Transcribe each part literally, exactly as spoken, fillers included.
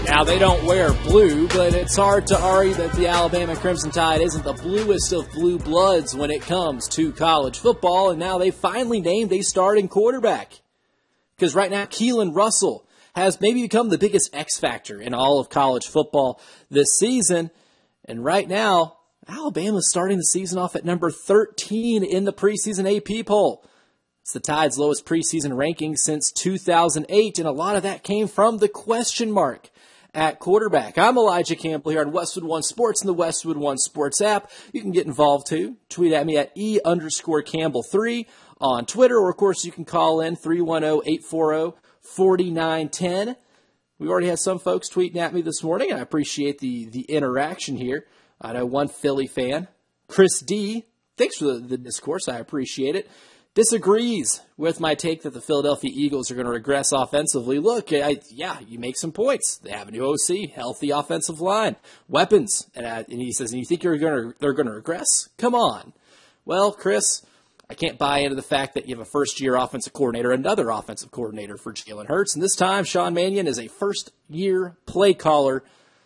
Now, they don't wear blue, but it's hard to argue that the Alabama Crimson Tide isn't the bluest of blue bloods when it comes to college football, and now they finally named a starting quarterback. Because right now, Keelan Russell has maybe become the biggest X factor in all of college football this season, and right now, Alabama's starting the season off at number thirteen in the preseason A P poll. It's the Tide's lowest preseason ranking since two thousand eight, and a lot of that came from the question mark at quarterback. I'm Elijah Campbell here on Westwood One Sports and the Westwood One Sports app. You can get involved too. Tweet at me at E underscore Campbell three on Twitter, or of course you can call in three one zero, eight four zero, four nine one zero. We already had some folks tweeting at me this morning, and I appreciate the, the interaction here. I know one Philly fan, Chris D, thanks for the, the discourse, I appreciate it, disagrees with my take that the Philadelphia Eagles are going to regress offensively. Look, I, yeah, you make some points. They have a new O C, healthy offensive line, weapons. And, uh, and he says, and you think you're going to they're going to regress? Come on. Well, Chris, I can't buy into the fact that you have a first-year offensive coordinator, another offensive coordinator for Jalen Hurts. And this time, Sean Mannion is a first-year play caller.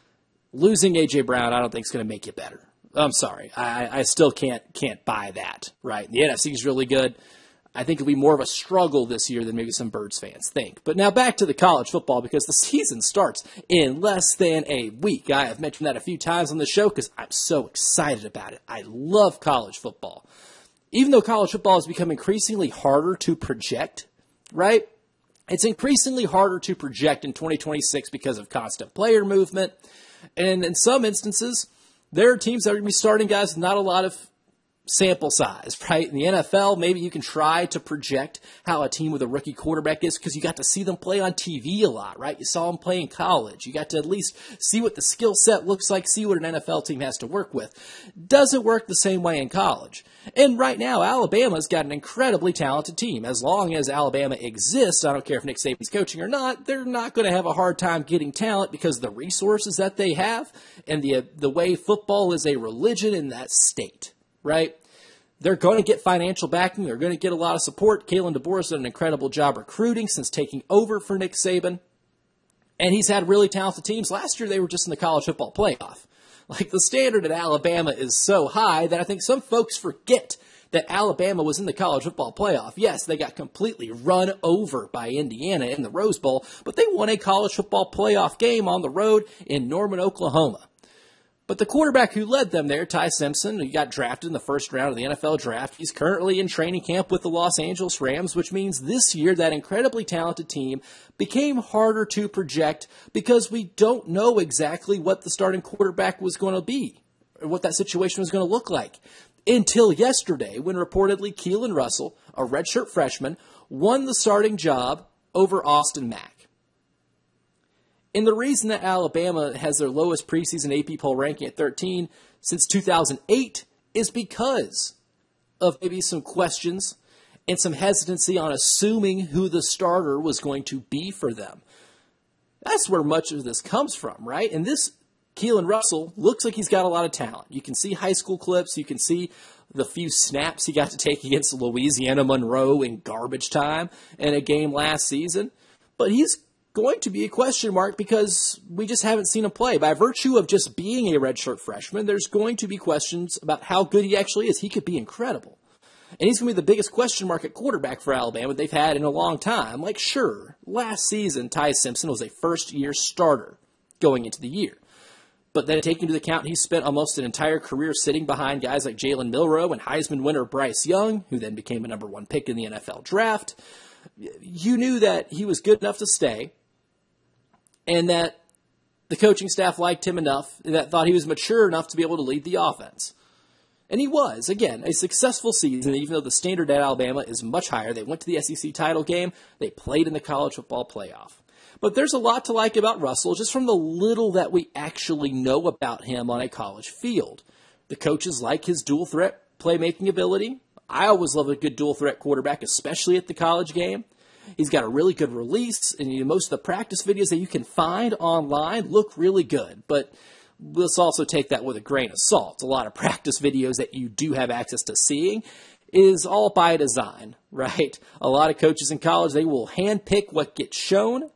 Losing A J. Brown, I don't think is going to make you better. I'm sorry. I, I still can't can't buy that, right? The N F C is really good. I think it'll be more of a struggle this year than maybe some Birds fans think. But now back to the college football, because the season starts in less than a week. I have mentioned that a few times on the show because I'm so excited about it. I love college football. Even though college football has become increasingly harder to project, right? It's increasingly harder to project in twenty twenty-six because of constant player movement. And in some instances, there are teams that are going to be starting guys with not a lot of sample size, right? In the N F L, maybe you can try to project how a team with a rookie quarterback is because you got to see them play on T V a lot, right? You saw them play in college. You got to at least see what the skill set looks like, see what an N F L team has to work with. Doesn't work the same way in college. And right now, Alabama's got an incredibly talented team. As long as Alabama exists, I don't care if Nick Saban's coaching or not, they're not going to have a hard time getting talent because of the resources that they have and the the way football is a religion in that state. Right? They're going to get financial backing. They're going to get a lot of support. Kalen DeBoer's done an incredible job recruiting since taking over for Nick Saban. And he's had really talented teams. Last year, they were just in the college football playoff. Like, the standard at Alabama is so high that I think some folks forget that Alabama was in the college football playoff. Yes, they got completely run over by Indiana in the Rose Bowl, but they won a college football playoff game on the road in Norman, Oklahoma. But the quarterback who led them there, Ty Simpson, who got drafted in the first round of the N F L draft, he's currently in training camp with the Los Angeles Rams, which means this year that incredibly talented team became harder to project because we don't know exactly what the starting quarterback was going to be, or what that situation was going to look like. Until yesterday, when reportedly Keelan Russell, a redshirt freshman, won the starting job over Austin Mack. And the reason that Alabama has their lowest preseason A P poll ranking at thirteen since two thousand eight is because of maybe some questions and some hesitancy on assuming who the starter was going to be for them. That's where much of this comes from, right? And this Keelan Russell looks like he's got a lot of talent. You can see high school clips. You can see the few snaps he got to take against Louisiana Monroe in garbage time in a game last season. But he's going to be a question mark because we just haven't seen him play. By virtue of just being a redshirt freshman, there's going to be questions about how good he actually is. He could be incredible. And he's going to be the biggest question mark at quarterback for Alabama they've had in a long time. Like, sure, last season, Ty Simpson was a first-year starter going into the year. But then taking into account he spent almost an entire career sitting behind guys like Jalen Milroe and Heisman winner Bryce Young, who then became a number one pick in the N F L draft, you knew that he was good enough to stay, and that the coaching staff liked him enough, and that thought he was mature enough to be able to lead the offense. And he was, again, a successful season, even though the standard at Alabama is much higher. They went to the S E C title game. They played in the college football playoff. But there's a lot to like about Russell, just from the little that we actually know about him on a college field. The coaches like his dual threat playmaking ability. I always love a good dual threat quarterback, especially at the college game. He's got a really good release, and you know, most of the practice videos that you can find online look really good. But let's also take that with a grain of salt. A lot of practice videos that you do have access to seeing is all by design, right? A lot of coaches in college, they will handpick what gets shown,